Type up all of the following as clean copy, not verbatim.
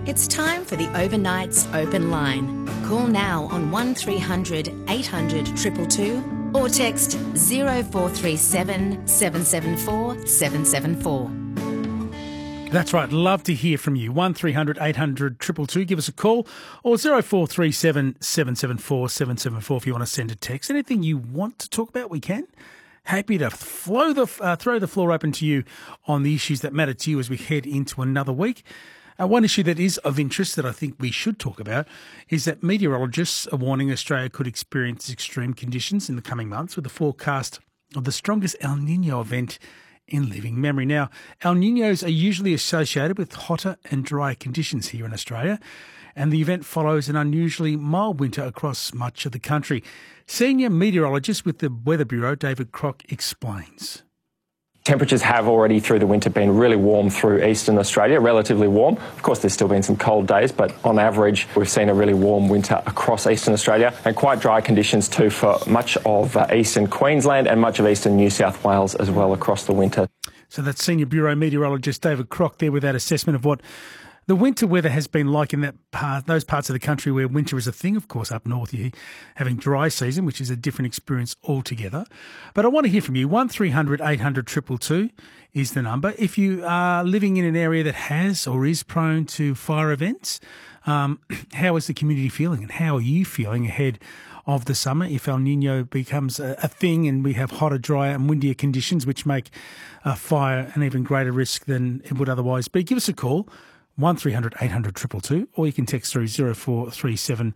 It's time for the Overnights Open Line. Call now on 1300 800 222 or text 0437 774 774. That's right. Love to hear from you. 1300 800 222. Give us a call, or 0437 774 774 if you want to send a text. Anything you want to talk about, we can. Happy to throw the floor open to you on the issues that matter to you as we head into another week. One issue that is of interest that I think we should talk about is that meteorologists are warning Australia could experience extreme conditions in the coming months with the forecast of the strongest El Nino event in living memory. Now, El Ninos are usually associated with hotter and drier conditions here in Australia, and the event follows an unusually mild winter across much of the country. Senior meteorologist with the Weather Bureau, David Crock, explains. Temperatures have already through the winter been really warm through eastern Australia, relatively warm. Of course, there's still been some cold days, but on average, we've seen a really warm winter across eastern Australia and quite dry conditions too for much of eastern Queensland and much of eastern New South Wales as well across the winter. So that's Senior Bureau Meteorologist David Crock there with that assessment of what the winter weather has been like in those parts of the country where winter is a thing. Of course, up north, you're having dry season, which is a different experience altogether. But I want to hear from you. 1300 800 222 is the number. If you are living in an area that has or is prone to fire events, how is the community feeling and how are you feeling ahead of the summer if El Nino becomes a thing and we have hotter, drier and windier conditions which make fire an even greater risk than it would otherwise be? Give us a call. 1300 800 222, or you can text through 0437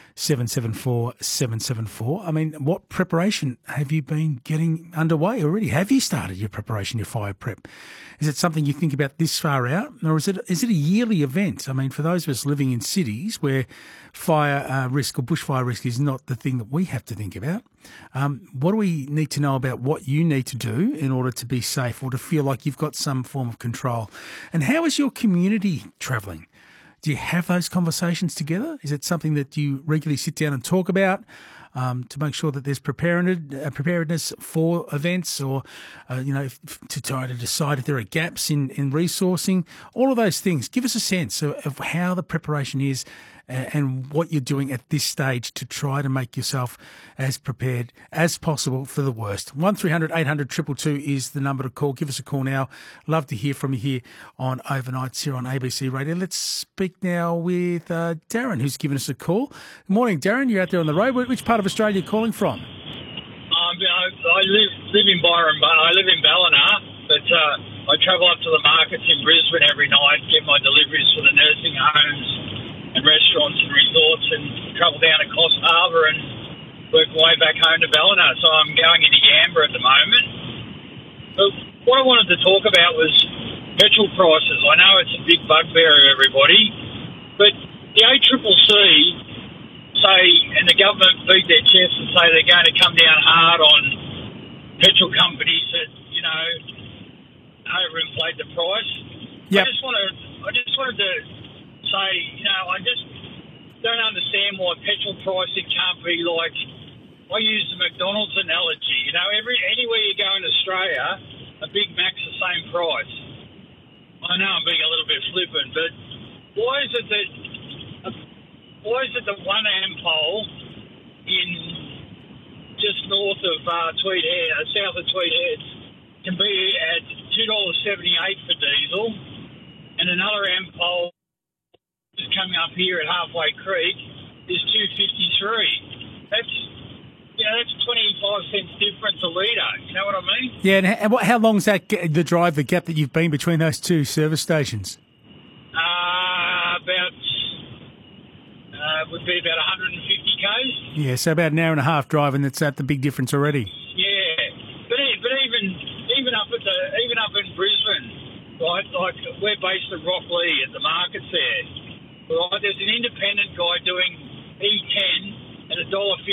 774 774. I mean, what preparation have you been getting underway already? Have you started your preparation, your fire prep? Is it something you think about this far out, or is it a yearly event? I mean, for those of us living in cities where fire risk or bushfire risk is not the thing that we have to think about, what do we need to know about what you need to do in order to be safe or to feel like you've got some form of control? And how is your community travelling? Do you have those conversations together? Is it something that you regularly sit down and talk about to make sure that there's preparedness for events, or to try to decide if there are gaps in resourcing? All of those things. Give us a sense of how the preparation is and what you're doing at this stage to try to make yourself as prepared as possible for the worst. 1300 800 222 is the number to call. Give us a call now. Love to hear from you here on Overnights here on ABC Radio. Let's speak now with Darren, who's given us a call. Good morning, Darren. You're out there on the road. Which part of Australia are you calling from? I live in Byron, but I live in Ballina, but I travel up to the markets in Brisbane every night, get my deliveries for the nursing homes and restaurants and resorts, and travel down to Coffs Harbour and work my way back home to Ballina. So I'm going into Yamba at the moment. But what I wanted to talk about was petrol prices. I know it's a big bugbear of everybody, but the ACCC say, and the government beat their chests and say they're going to come down hard on petrol companies that, overinflate the price. Yep. I just wanted to say, I just don't understand why petrol pricing can't be like, I use the McDonald's analogy. Anywhere you go in Australia, a Big Mac's the same price. I know I'm being a little bit flippant, but why is it that one ampole in just north of Tweed Heads, south of Tweed Heads, can be at $2.78 for diesel, and another ampole just coming up here at Halfway Creek is $2.53. That's 25 cents difference a litre. You know what I mean? Yeah, and how long's that the gap that you've been between those two service stations? Would be about 150 k's. Yeah, so about an hour and a half drive, and that's the big difference already. Yeah, but even up in Brisbane, right? Like we're based at Rocklea at the markets there. Right, there's an independent guy doing E10 at $1.59,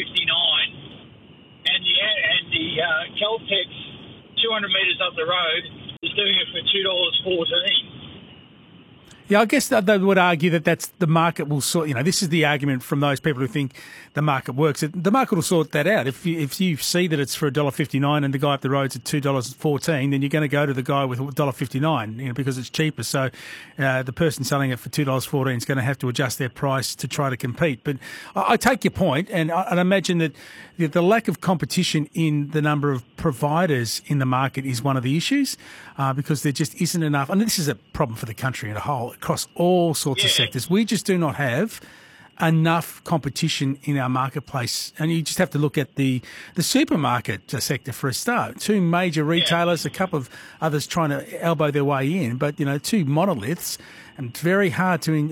and the Caltex 200 metres up the road is doing it for $2.14. Yeah, I guess they would argue that that's the market will sort. This is the argument from those people who think the market works. The market will sort that out. If you see that it's for $1.59 and the guy up the road's at $2.14, then you're going to go to the guy with $1.59, because it's cheaper. So the person selling it for $2.14 is going to have to adjust their price to try to compete. But I take your point, and I imagine that the lack of competition in the number of providers in the market is one of the issues, because there just isn't enough. And this is a problem for the country as a whole, across all sorts of sectors. We just do not have enough competition in our marketplace. And you just have to look at the supermarket sector for a start. Two major retailers, a couple of others trying to elbow their way in, but, two monoliths, and it's very hard to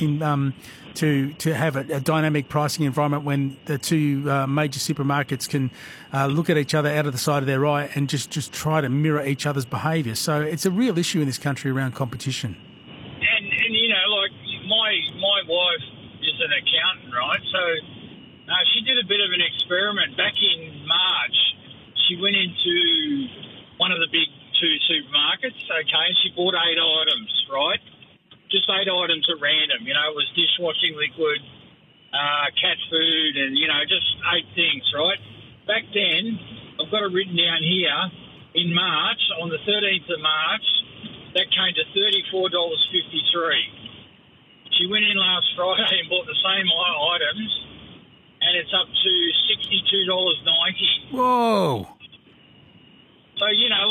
have a dynamic pricing environment when the two major supermarkets can look at each other out of the side of their eye and just try to mirror each other's behaviour. So it's a real issue in this country around competition. And like my wife is an accountant, right? So she did a bit of an experiment back in March. She went into one of the big two supermarkets, okay, and she bought 8 items, right? Just 8 items at random. It was dishwashing liquid, cat food, and, just 8 things, right? Back then, I've got it written down here, in March, on the 13th of March, that came to $34.53. She went in last Friday and bought the same items, and it's up to $62.90. Whoa. So,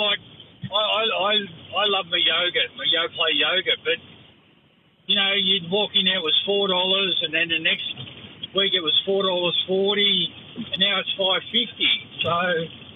I love my yogurt, my play yogurt, but, you'd walk in there, it was $4, and then the next week it was $4.40, and now it's $5.50. So,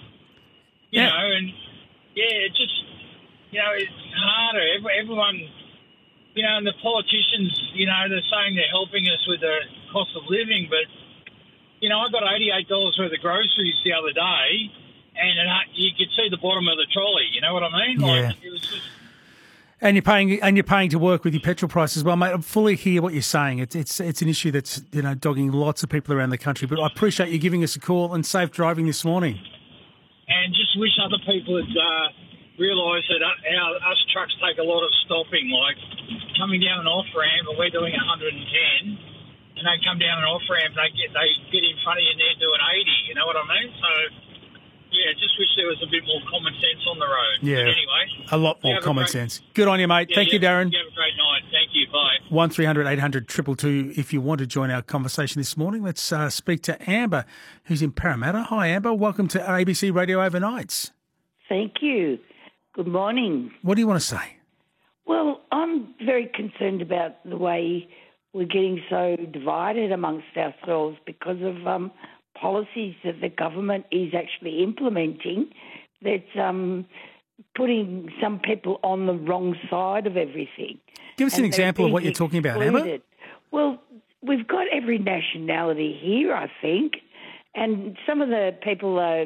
it's just, it's harder. Everyone, and the politicians, they're saying they're helping us with the cost of living, but, I got $88 worth of groceries the other day, and you could see the bottom of the trolley. You know what I mean? Yeah. It was just. And you're paying to work with your petrol prices as well, mate. I fully hear what you're saying. It's an issue that's dogging lots of people around the country. But I appreciate you giving us a call, and safe driving this morning. And just wish other people would realise that us trucks take a lot of stopping, like coming down an off ramp, and we're doing 110, and they come down an off ramp, and they get in front of you and they're doing 80. You know what I mean? So. Yeah, just wish there was a bit more common sense on the road. Yeah, but anyway, a lot more common sense. Good on you, mate. Thank you, Darren. You have a great night. Thank you. Bye. 1300 800 222 if you want to join our conversation this morning. Let's speak to Amber, who's in Parramatta. Hi, Amber. Welcome to ABC Radio Overnights. Thank you. Good morning. What do you want to say? Well, I'm very concerned about the way we're getting so divided amongst ourselves because of policies that the government is actually implementing that's putting some people on the wrong side of everything. Give us an example of what you're talking about, Amber. Well, we've got every nationality here, I think, and some of the people are,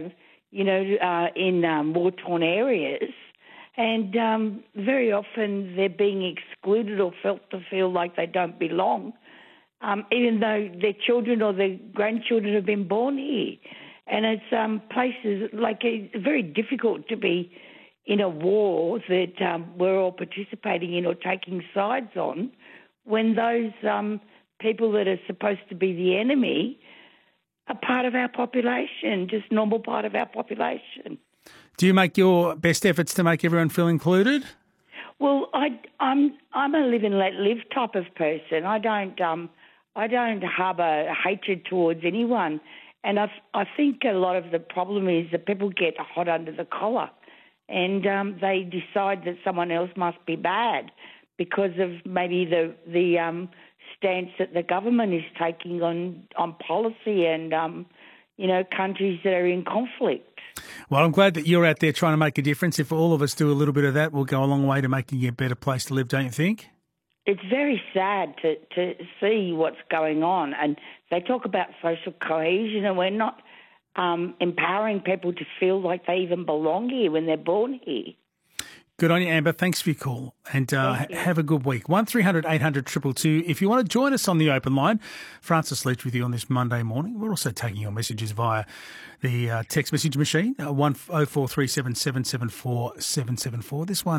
in war-torn areas, and very often they're being excluded or felt to feel like they don't belong. Even though their children or their grandchildren have been born here. And it's places like it's very difficult to be in a war that we're all participating in or taking sides on when those people that are supposed to be the enemy are part of our population, just normal part of our population. Do you make your best efforts to make everyone feel included? Well, I'm a live and let live type of person. I don't harbour hatred towards anyone. And I think a lot of the problem is that people get hot under the collar and they decide that someone else must be bad because of maybe the stance that the government is taking on policy and, countries that are in conflict. Well, I'm glad that you're out there trying to make a difference. If all of us do a little bit of that, we'll go a long way to making it a better place to live, don't you think? It's very sad to see what's going on. And they talk about social cohesion, and we're not empowering people to feel like they even belong here when they're born here. Good on you, Amber. Thanks for your call, and have a good week. 1300 800 222. If you want to join us on the open line, Francis Leach with you on this Monday morning. We're also taking your messages via the text message machine, 0437 774 774. This one.